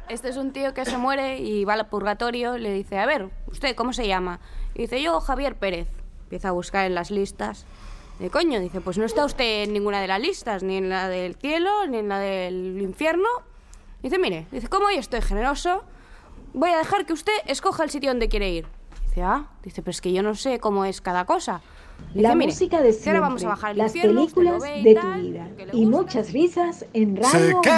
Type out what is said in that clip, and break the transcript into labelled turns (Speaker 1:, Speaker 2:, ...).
Speaker 1: Este es un tío que se muere y va al purgatorio y le dice, a ver, ¿usted cómo se llama? Y dice, yo, Javier Pérez. Empieza a buscar en las listas. De coño, dice, pues no está usted en ninguna de las listas, ni en la del cielo, ni en la del infierno. Dice, mire, dice, como hoy estoy generoso, voy a dejar que usted escoja el sitio donde quiere ir. Dice, pero es que yo no sé cómo es cada cosa. Dice,
Speaker 2: La
Speaker 1: mire,
Speaker 2: música de
Speaker 1: que ahora
Speaker 2: siempre,
Speaker 1: vamos a bajar al
Speaker 2: las
Speaker 1: infierno, usted lo
Speaker 2: películas
Speaker 1: ve y
Speaker 2: de tu
Speaker 1: tal,
Speaker 2: vida
Speaker 1: que le
Speaker 2: y
Speaker 1: gusta.
Speaker 2: muchas risas en Rango